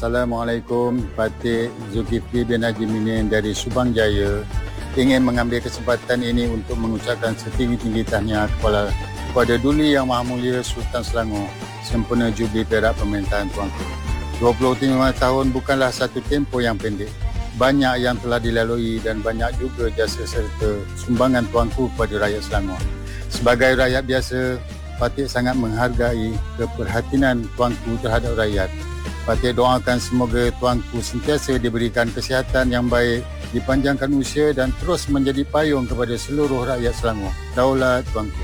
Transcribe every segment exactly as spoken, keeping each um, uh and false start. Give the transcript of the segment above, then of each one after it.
Assalamualaikum, Fatih Zulkifli bin Haji Minin dari Subang Jaya ingin mengambil kesempatan ini untuk mengucapkan setinggi-tinggi tahniah kepada, kepada Duli Yang Maha Mulia Sultan Selangor sempena Jubli Perak Pemerintahan Tuanku. dua puluh lima tahun bukanlah satu tempoh yang pendek. Banyak yang telah dilalui dan banyak juga jasa serta sumbangan Tuanku kepada rakyat Selangor. Sebagai rakyat biasa, Fatih sangat menghargai keperhatian Tuanku terhadap rakyat. Fatih doakan semoga Tuanku sentiasa diberikan kesihatan yang baik, dipanjangkan usia dan terus menjadi payung kepada seluruh rakyat Selangor. Daulat Tuanku.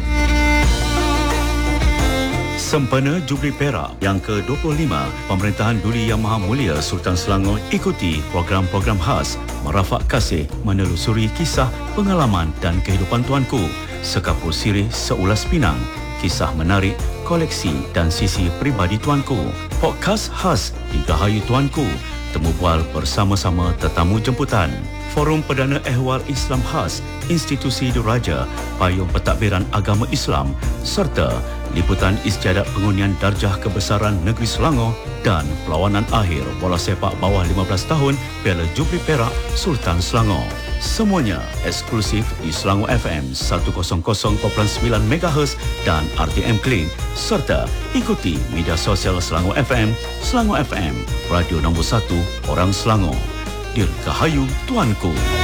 Sempena Jubli Perak yang ke dua puluh lima, Pemerintahan Duli Yang Maha Mulia Sultan Selangor ikuti program-program khas merafak kasih menelusuri kisah, pengalaman dan kehidupan Tuanku, sekapur sirih seulas pinang, kisah menarik, koleksi dan sisi peribadi Tuanku, podcast khas Dirgahayu Tuanku, temu bual bersama-sama tetamu jemputan, Forum Perdana Ehwal Islam Khas, Institusi Diraja, Payung Pentadbiran Agama Islam, serta liputan istiadat pengundian darjah kebesaran negeri Selangor dan perlawanan akhir bola sepak bawah lima belas tahun Piala Jubli Perak Sultan Selangor. Semuanya eksklusif di Selangor F M seratus perpuluhan sembilan megahertz dan R T M Kling, serta ikuti media sosial Selangor F M, Selangor F M, radio nombor satu orang Selangor. Dirgahayu Tuanku.